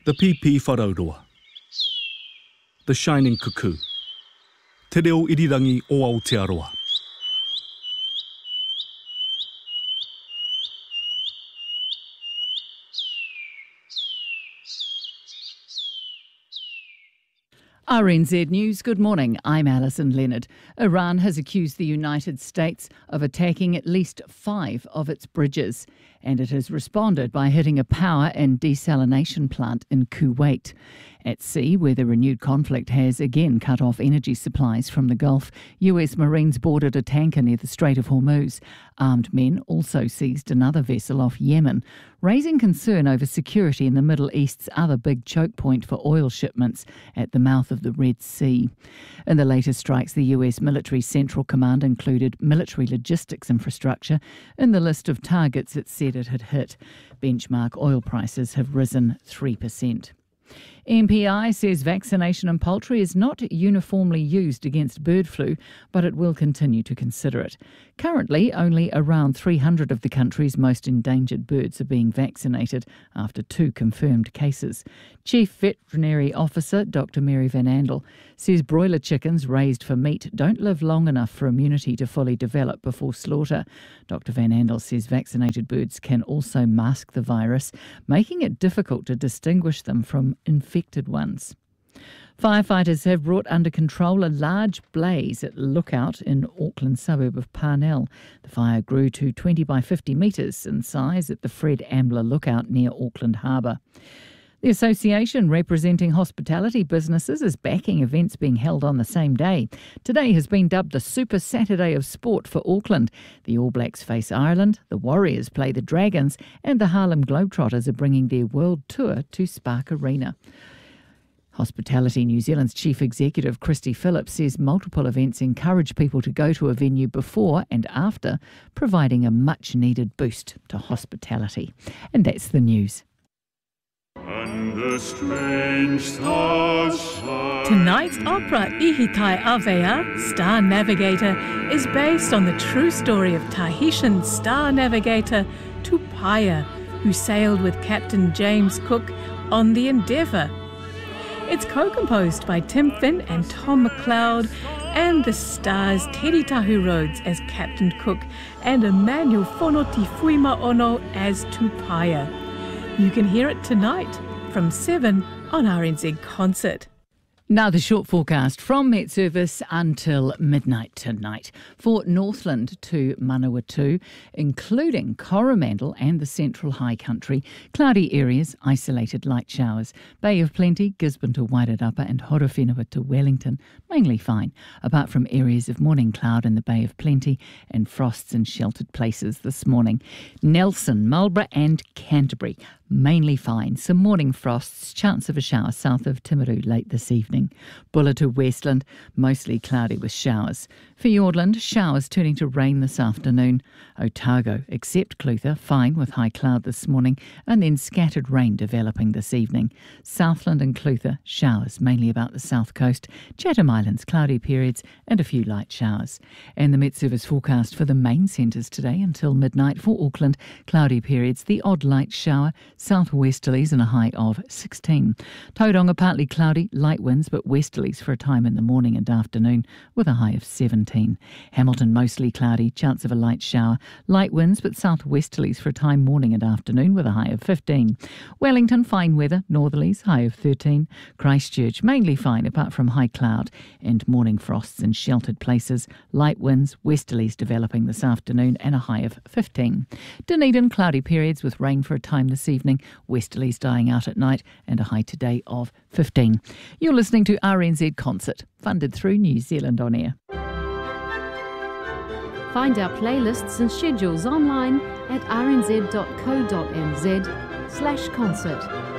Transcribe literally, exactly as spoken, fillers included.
The Pipi Wharauroa. The Shining Cuckoo. Te reo irirangi o Aotearoa. R N Z News, good morning. I'm Alison Leonard. Iran has accused the United States of attacking at least five of its bridges, and it has responded by hitting a power and desalination plant in Kuwait. At sea, where the renewed conflict has again cut off energy supplies from the Gulf, U S Marines boarded a tanker near the Strait of Hormuz. Armed men also seized another vessel off Yemen, raising concern over security in the Middle East's other big choke point for oil shipments at the mouth of the Red Sea. In the latest strikes, the U S Military Central Command included military logistics infrastructure in the list of targets it said it had hit. Benchmark oil prices have risen three percent. M P I says vaccination in poultry is not uniformly used against bird flu, but it will continue to consider it. Currently, only around three hundred of the country's most endangered birds are being vaccinated after two confirmed cases. Chief Veterinary Officer Doctor Mary Van Andel says broiler chickens raised for meat don't live long enough for immunity to fully develop before slaughter. Doctor Van Andel says vaccinated birds can also mask the virus, making it difficult to distinguish them from infected ones. Firefighters have brought under control a large blaze at Lookout in Auckland suburb of Parnell. The fire grew to twenty by fifty metres in size at the Fred Ambler Lookout near Auckland Harbour. The association representing hospitality businesses is backing events being held on the same day. Today has been dubbed the Super Saturday of Sport for Auckland. The All Blacks face Ireland, the Warriors play the Dragons, and the Harlem Globetrotters are bringing their world tour to Spark Arena. Hospitality New Zealand's Chief Executive Christy Phillips says multiple events encourage people to go to a venue before and after, providing a much-needed boost to hospitality. And that's the news. And the strange stars shine. Tonight's opera, Ihitai Avea, Star Navigator, is based on the true story of Tahitian star navigator Tupaia, who sailed with Captain James Cook on the Endeavour. It's co-composed by Tim Finn and Tom McLeod, and the stars Teddy Tahu Rhodes as Captain Cook and Emmanuel Fonoti Fuima Ono as Tupaia. You can hear it tonight from seven on R N Z Concert. Now the short forecast from Met Service until midnight tonight for Northland to Manawatu, including Coromandel and the Central High Country. Cloudy areas, isolated light showers. Bay of Plenty, Gisborne to Wairarapa and Horowhenua to Wellington, mainly fine, apart from areas of morning cloud in the Bay of Plenty and frosts in sheltered places this morning. Nelson, Marlborough and Canterbury, mainly fine. Some morning frosts, chance of a shower south of Timaru late this evening. Buller to Westland, mostly cloudy with showers. Fiordland, showers turning to rain this afternoon. Otago, except Clutha, fine with high cloud this morning, and then scattered rain developing this evening. Southland and Clutha, showers mainly about the south coast. Chatham Islands, cloudy periods and a few light showers. And the Met Service forecast for the main centres today until midnight for Auckland, cloudy periods, the odd light shower, southwesterlies and a high of sixteen. Tauranga, partly cloudy, light winds but westerlies for a time in the morning and afternoon with a high of seventeen. Hamilton, mostly cloudy, chance of a light shower, light winds but southwesterlies for a time morning and afternoon with a high of fifteen. Wellington, fine weather, northerlies, high of thirteen. Christchurch, mainly fine apart from high cloud and morning frosts in sheltered places, light winds, westerlies developing this afternoon and a high of fifteen. Dunedin, cloudy periods with rain for a time this evening, westerlies dying out at night and a high today of fifteen. You're listening to R N Z Concert, funded through New Zealand On Air. Find our playlists and schedules online at r n z dot co dot n z slash concert.